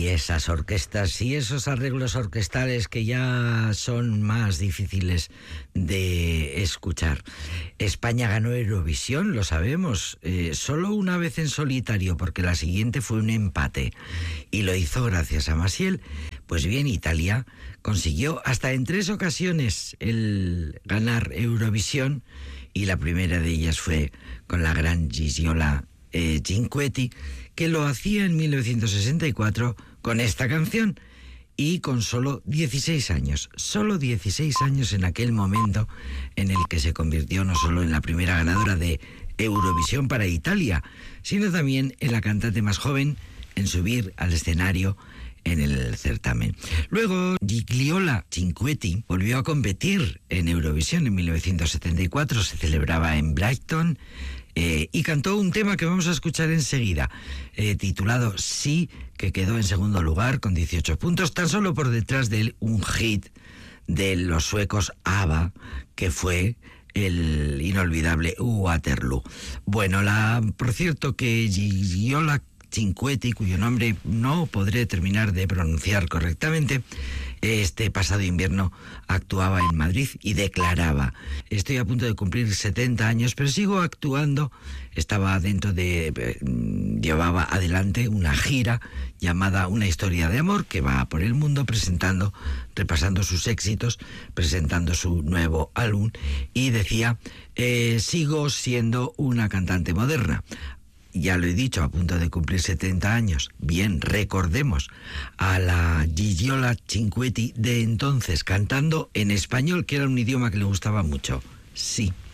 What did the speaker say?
esas orquestas y esos arreglos orquestales que ya son más difíciles de escuchar. España ganó Eurovisión, lo sabemos, solo una vez en solitario, porque la siguiente fue un empate, y lo hizo gracias a Maciel. Pues bien, Italia consiguió hasta en 3 ocasiones el ganar Eurovisión, y la primera de ellas fue con la gran Gigiola Cinquetti, que lo hacía en 1964 con esta canción, y con solo 16 años en aquel momento en el que se convirtió no solo en la primera ganadora de Eurovisión para Italia, sino también en la cantante más joven en subir al escenario en el certamen. Luego, Gigiola Cinquetti volvió a competir en Eurovisión en 1974, se celebraba en Brighton, y cantó un tema que vamos a escuchar enseguida, titulado Sí, que quedó en segundo lugar con 18 puntos, tan solo por detrás de un hit de los suecos ABBA, que fue el inolvidable Waterloo. Bueno, por cierto que Gigiola Cinquetti, cuyo nombre no podré terminar de pronunciar correctamente, este pasado invierno actuaba en Madrid y declaraba: estoy a punto de cumplir 70 años, pero sigo actuando. Llevaba adelante una gira llamada Una historia de amor, que va por el mundo repasando sus éxitos, presentando su nuevo álbum, y decía, sigo siendo una cantante moderna. Ya lo he dicho, a punto de cumplir 70 años. Bien, recordemos a la Gigiola Cinquetti de entonces, cantando en español, que era un idioma que le gustaba mucho. Sí.